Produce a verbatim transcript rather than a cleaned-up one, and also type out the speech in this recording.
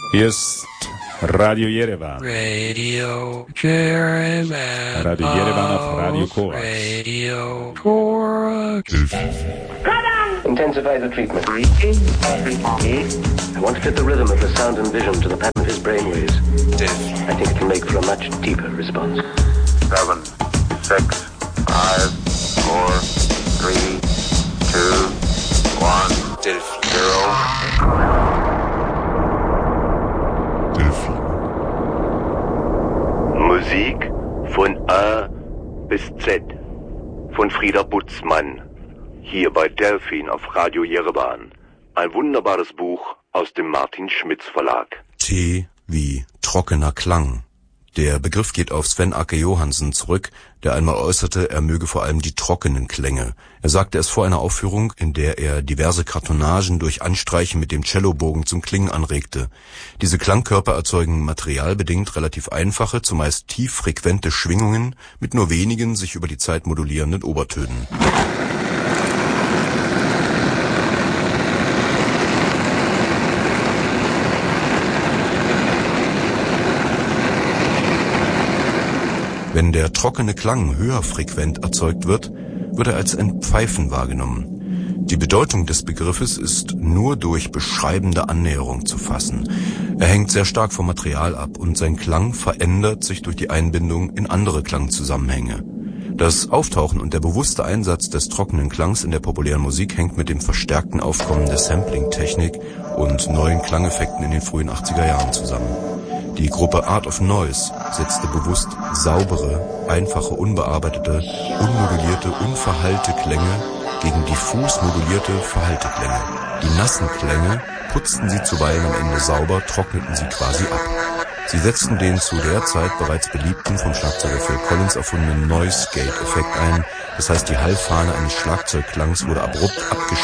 Hier ist Radio Yerevan. Radio Yerevan. Radio Yerevan auf Radio Korax. Radio Korax. Intensify the treatment. I want to fit the rhythm of the sound and vision to the pattern of his brainwaves. I think it can make for a much deeper response. Seven, six, five, four, three, two, one, zero. Musik von A bis Z von Frieda Butzmann. Hier bei Delphin auf Radio Yerevan. Ein wunderbares Buch aus dem Martin Schmitz Verlag. T wie trockener Klang. Der Begriff geht auf Sven Akke Johansen zurück, der einmal äußerte, er möge vor allem die trockenen Klänge. Er sagte es vor einer Aufführung, in der er diverse Kartonagen durch Anstreichen mit dem Cellobogen zum Klingen anregte. Diese Klangkörper erzeugen materialbedingt relativ einfache, zumeist tieffrequente Schwingungen mit nur wenigen sich über die Zeit modulierenden Obertönen. Wenn der trockene Klang höher frequent erzeugt wird, wird er als ein Pfeifen wahrgenommen. Die Bedeutung des Begriffes ist nur durch beschreibende Annäherung zu fassen. Er hängt sehr stark vom Material ab und sein Klang verändert sich durch die Einbindung in andere Klangzusammenhänge. Das Auftauchen und der bewusste Einsatz des trockenen Klangs in der populären Musik hängt mit dem verstärkten Aufkommen der Sampling-Technik und neuen Klangeffekten in den frühen achtziger Jahren zusammen. Die Gruppe Art of Noise setzte bewusst saubere, einfache, unbearbeitete, unmodulierte, unverhallte Klänge gegen diffus modulierte, verhallte Klänge. Die nassen Klänge putzten sie zuweilen am Ende sauber, trockneten sie quasi ab. Sie setzten den zu der Zeit bereits beliebten, vom Schlagzeuger Phil Collins erfundenen Noise-Gate-Effekt ein. Das heißt, die Hallfahne eines Schlagzeugklangs wurde abrupt abgeschnitten